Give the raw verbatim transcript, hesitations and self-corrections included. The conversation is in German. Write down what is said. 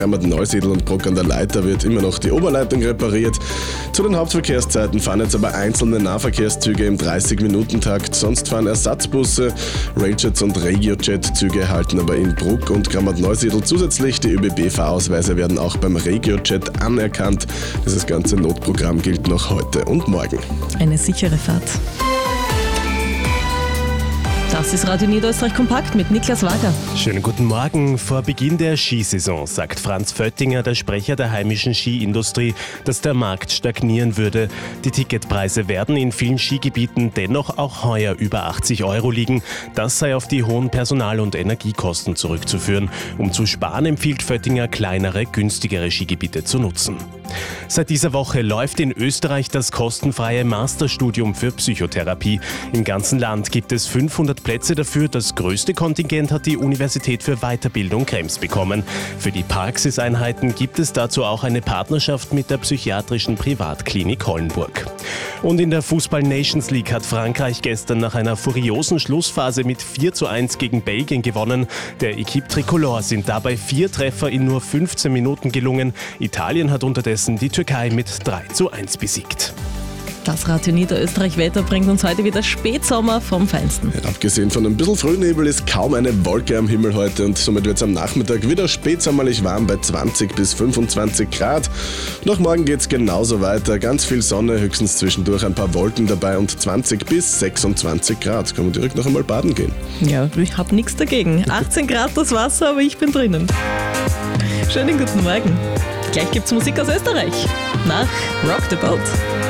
Neusiedl und Bruck an der Leiter wird immer noch die Oberleitung repariert. Zu den Hauptverkehrszeiten fahren jetzt aber einzelne Nahverkehrszüge im dreißig-Minuten-Takt, sonst fahren Ersatzbusse. Railjets und Regiojet-Züge halten aber in Bruck und Neusiedl zusätzlich. Die ÖBB-Fahrausweise werden auch beim Regiojet anerkannt. Dieses ganze Notprogramm gilt noch heute und morgen. Eine sichere Fahrt. Das ist Radio Niederösterreich Kompakt mit Niklas Wager. Schönen guten Morgen. Vor Beginn der Skisaison sagt Franz Föttinger, der Sprecher der heimischen Skiindustrie, dass der Markt stagnieren würde. Die Ticketpreise werden in vielen Skigebieten dennoch auch heuer über achtzig Euro liegen. Das sei auf die hohen Personal- und Energiekosten zurückzuführen. Um zu sparen, empfiehlt Föttinger, kleinere, günstigere Skigebiete zu nutzen. Seit dieser Woche läuft in Österreich das kostenfreie Masterstudium für Psychotherapie. Im ganzen Land gibt es fünfhundert Plätze dafür. Das größte Kontingent hat die Universität für Weiterbildung Krems bekommen. Für die Praxiseinheiten gibt es dazu auch eine Partnerschaft mit der psychiatrischen Privatklinik Hollenburg. Und in der Fußball-Nations League hat Frankreich gestern nach einer furiosen Schlussphase mit vier zu eins gegen Belgien gewonnen. Der Equipe Tricolore sind dabei vier Treffer in nur fünfzehn Minuten gelungen. Italien hat unterdessen die Türkei mit drei zu eins besiegt. Das Radio Niederösterreich Wetter bringt uns heute wieder Spätsommer vom Feinsten. Ja, abgesehen von ein bisschen Frühnebel ist kaum eine Wolke am Himmel heute und somit wird es am Nachmittag wieder spätsommerlich warm bei zwanzig bis fünfundzwanzig Grad. Noch morgen geht es genauso weiter. Ganz viel Sonne, höchstens zwischendurch ein paar Wolken dabei und zwanzig bis sechsundzwanzig Grad. Kann man direkt noch einmal baden gehen. Ja, ich habe nichts dagegen. achtzehn Grad das Wasser, aber ich bin drinnen. Schönen guten Morgen. Gleich gibt's Musik aus Österreich. Nach Rock the Boat.